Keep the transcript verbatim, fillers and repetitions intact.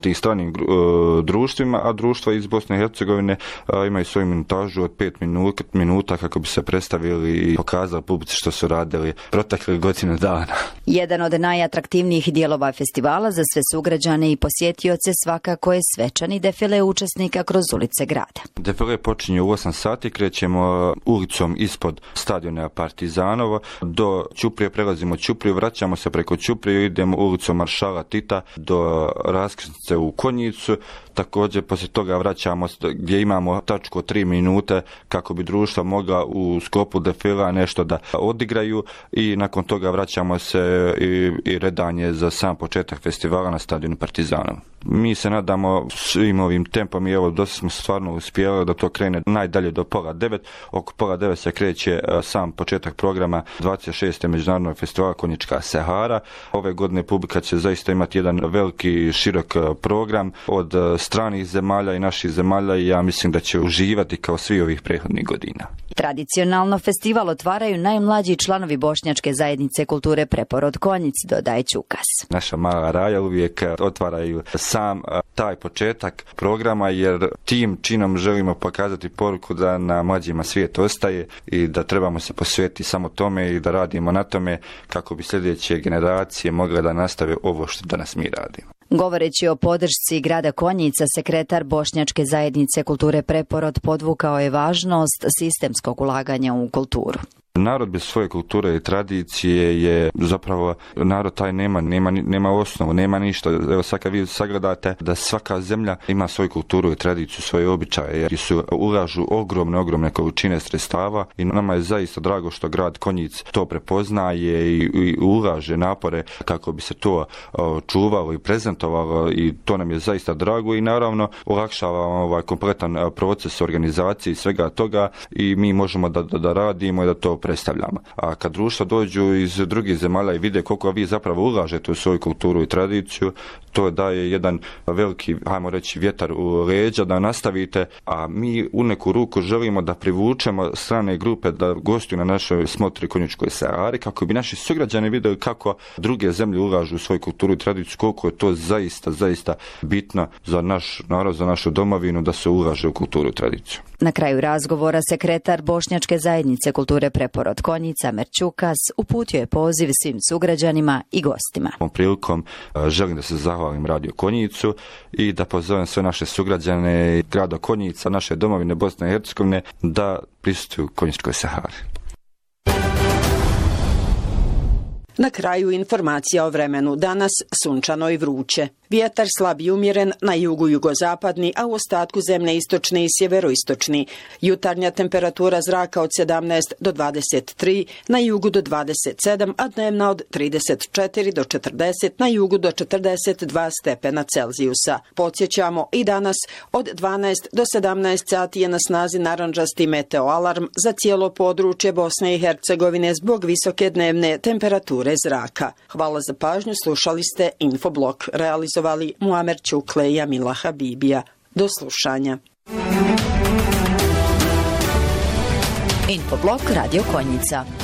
tim stranim društvima, a društva iz Bosne i Hercegovine imaju svoju minutažu od pet minuta kako bi se predstavili i pokazali publici što su radili proteklih godinu dana. Jedan od najatraktivnijih dijelova festivala za sve sugrađane i posjetioce svakako je svečani defile učesnika kroz ulice grada. Defile počinje u osam sati, krećemo ulicom ispod stadiona Partizanovo do Ćuprije, prelazimo Ćupriju, vraćamo se preko Ćuprije, idemo ulicom Maršala Tita do raskrsnice u Konjicu. Također poslije toga vraćamo gdje imamo tačku od tri minute kako bi društva mogla u sklopu defila nešto da odigraju i nakon toga vraćamo se i, i redanje za sam početak festivala na stadionu Partizanovo. Mi se nadamo svim ovim tempom i evo dosta smo stvarno uspjeli da to krene najdalje do pola devet. Oko pola devet se kreće sam početak programa dvadeset šestog međunarodnog festivala Konjička Sahara. Ove godine publika će zaista imati jedan veliki širok program od stranih zemalja i naših zemalja i ja mislim da će uživati kao svi ovih prethodnih godina. Tradicionalno festival otvaraju najmlađi članovi Bošnjačke zajednice kulture Preporod Konjic, dodaje Ćukas. Naša mala raja uvijek otvaraju sam taj početak programa jer tim činom želimo pokazati poruku da na mlađima svijet ostaje i da trebamo se posvetiti samo tome i da radimo na tome kako bi sljedeće generacije mogle da nastave ovo što danas mi radimo. Govoreći o podršci grada Konjica, sekretar Bošnjačke zajednice kulture Preporod podvukao je važnost sistemskog ulaganja u kulturu. Narod bez svoje kulture i tradicije je zapravo, narod taj nema, nema, nema osnovu, nema ništa. Evo sad kad vi sagledate da svaka zemlja ima svoju kulturu i tradiciju, svoje običaje i su ulažu ogromne, ogromne količine sredstava i nama je zaista drago što grad Konjic to prepoznaje i, i ulaže napore kako bi se to čuvalo i prezentovalo i to nam je zaista drago i naravno olakšava ovaj kompletan proces organizacije i svega toga i mi možemo da, da, da radimo i da to predstavljamo. A kad društva dođu iz drugih zemalja i vide koliko vi zapravo ulažete u svoju kulturu i tradiciju, to daje jedan veliki, hajmo reći, vjetar u leđa da nastavite, a mi u neku ruku želimo da privučemo strane grupe da gostuju na našoj smotri Konjičkoj Sahari kako bi naši sugrađani vidjeli kako druge zemlje ulažu u svoju kulturu i tradiciju, koliko je to zaista, zaista bitno za naš narod, za našu domovinu da se ulaže u kulturu i tradiciju. Na kraju razgovora sekretar Bošnjačke zajednice kulture Preporod Konjica Amer Ćukas uputio je poziv svim sugrađanima i gostima. Ovom prilikom želim da se zahvalim Radio Konjicu i da pozovem sve naše sugrađane grada Konjica, naše domovine Bosne i Hercegovine da prisustvuju Konjičkoj Sahari. Na kraju informacija o vremenu. Danas sunčano i vruće. Vjetar slab i umjeren na jugu jugozapadni, a u ostatku zemlje istočni i sjeveroistočni. Jutarnja temperatura zraka od sedamnaest do dvadeset tri, na jugu do dvadeset sedam, a dnevna od trideset četiri do četrdeset, na jugu do četrdeset dva stepena Celzijusa. Podsjećamo i danas od dvanaest do sedamnaest sati je na snazi narandžasti meteoalarm za cijelo područje Bosne i Hercegovine zbog visoke dnevne temperature zraka. Hvala za pažnju, slušali ste Infoblok, realizovali Muamer Ćukle i Amila Habibija. Do slušanja. Infoblok Radio Konjica.